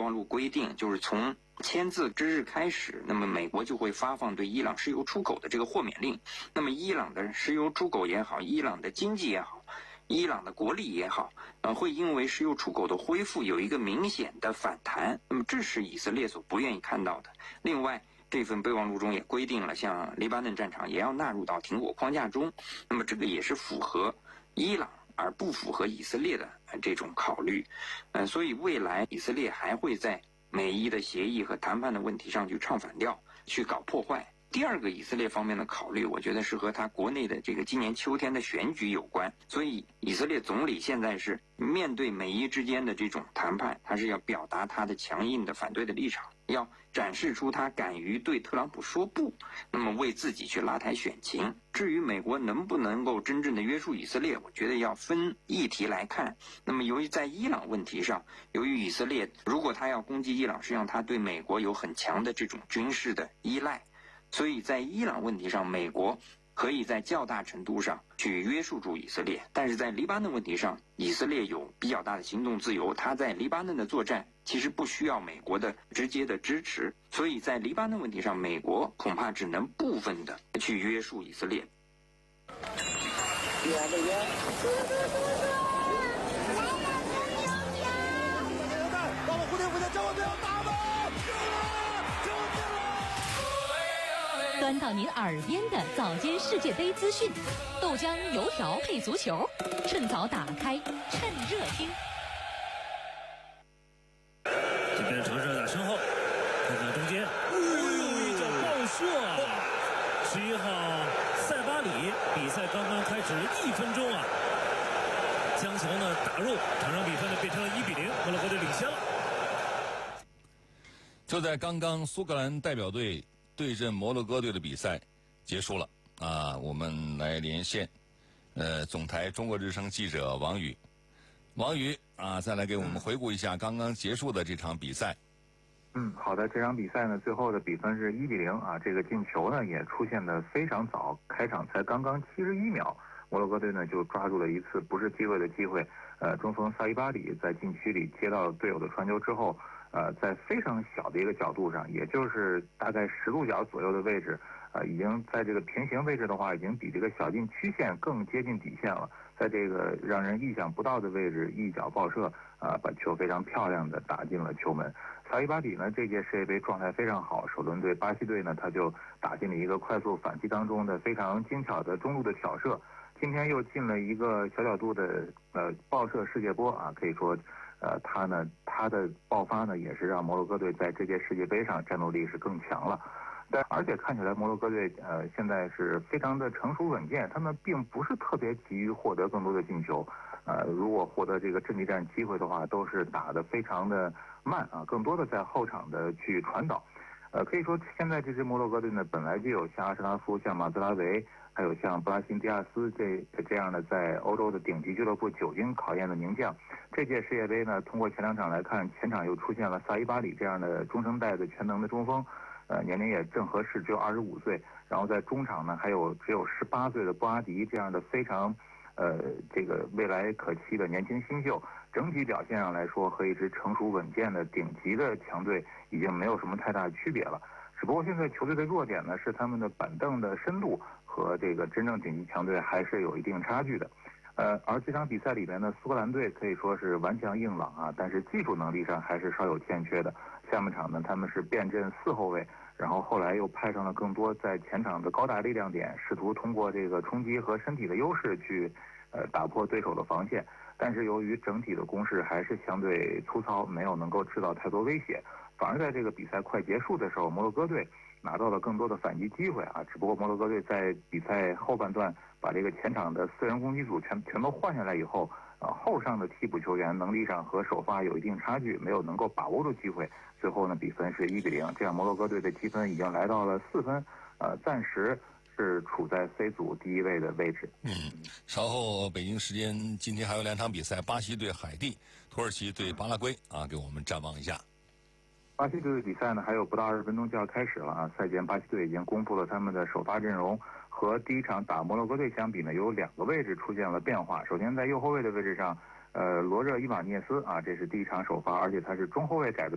忘录规定，就是从签字之日开始，那么美国就会发放对伊朗石油出口的这个豁免令。那么伊朗的石油出口也好，伊朗的经济也好，伊朗的国力也好，会因为石油出口的恢复有一个明显的反弹。那么这是以色列所不愿意看到的。另外，这份备忘录中也规定了，像黎巴嫩战场也要纳入到停火框架中。那么这个也是符合伊朗而不符合以色列的这种考虑。所以未来以色列还会在美伊的协议和谈判的问题上去唱反调，去搞破坏。第二个以色列方面的考虑，我觉得是和他国内的这个今年秋天的选举有关。所以以色列总理现在是面对美伊之间的这种谈判，他是要表达他的强硬的反对的立场，要展示出他敢于对特朗普说不，那么为自己去拉抬选情。至于美国能不能够真正的约束以色列，我觉得要分议题来看。那么由于在伊朗问题上，由于以色列如果他要攻击伊朗，实际上他对美国有很强的这种军事的依赖，所以在伊朗问题上，美国可以在较大程度上去约束住以色列。但是在黎巴嫩问题上，以色列有比较大的行动自由，他在黎巴嫩的作战其实不需要美国的直接的支持，所以在黎巴嫩问题上，美国恐怕只能部分的去约束以色列。 端到您耳边的早间世界杯资讯，豆浆油条配足球，趁早打开，趁热听。 这边长射打身后，看看中间，一脚爆射！11号塞巴里，比赛刚刚开始1分钟啊，将球呢打入，场上比分呢变成了1-0，摩洛哥队领先了。 就在刚刚，苏格兰代表队对阵摩洛哥队的比赛结束了啊，我们来连线，总台中国之声记者王宇啊，再来给我们回顾一下刚刚结束的这场比赛。 好的，这场比赛呢，最后的比分是1-0啊，这个进球呢也出现的非常早，开场才刚刚71秒，摩洛哥队呢就抓住了一次不是机会的机会，中锋萨伊巴里在禁区里接到队友的传球之后，在非常小的一个角度上，也就是大概10度角左右的位置，已经在这个平行位置的话，已经比这个小禁区线更接近底线了。在这个让人意想不到的位置一脚爆射，把球非常漂亮的打进了球门。萨伊巴里呢，这届世界杯状态非常好，首轮对巴西队呢，他就打进了一个快速反击当中的非常精巧的中路的挑射。今天又进了一个小角度的爆射世界波啊，可以说他的爆发呢，也是让摩洛哥队在这届世界杯上战斗力是更强了。而且看起来摩洛哥队现在是非常的成熟稳健，他们并不是特别急于获得更多的进球，如果获得这个阵地战机会的话，都是打得非常的慢啊，更多的在后场的去传导。可以说现在这支摩洛哥队呢，本来就有像阿什拉夫、像马兹拉维，还有像布拉辛迪亚斯这样的在欧洲的顶级俱乐部久经考验的名将。这届世界杯呢，通过前2场来看，前场又出现了萨伊巴里这样的中生代的全能的中锋，年龄也正合适，只有25岁。然后在中场呢，还有只有18岁的布阿迪这样的非常这个未来可期的年轻新秀。整体表现上来说，和一支成熟稳健的顶级的强队已经没有什么太大的区别了。只不过现在球队的弱点呢，是他们的板凳的深度和这个真正顶级强队还是有一定差距的。而这场比赛里面呢，苏格兰队可以说是顽强硬朗啊，但是技术能力上还是稍有欠缺的。下半场呢，他们是变阵4后卫，然后后来又派上了更多在前场的高大力量点，试图通过这个冲击和身体的优势去打破对手的防线。但是由于整体的攻势还是相对粗糙，没有能够制造太多威胁，反而在这个比赛快结束的时候，摩洛哥队拿到了更多的反击机会啊。只不过摩洛哥队在比赛后半段把这个前场的4人攻击组全都换下来以后，后上的替补球员能力上和首发有一定差距，没有能够把握住机会。最后呢，比分是1-0，这样摩洛哥队的积分已经来到了4分，暂时是处在 C 组第1位的位置。 稍后北京时间今天还有2场比赛，巴西对海地，土耳其对巴拉圭啊，给我们展望一下。 巴西队的比赛呢，还有不到20分钟就要开始了啊！赛前巴西队已经公布了他们的首发阵容，和第一场打摩洛哥队相比呢，有2个位置出现了变化。首先在右后卫的位置上，罗热伊瓦涅斯啊，这是第一场首发，而且他是中后卫改的。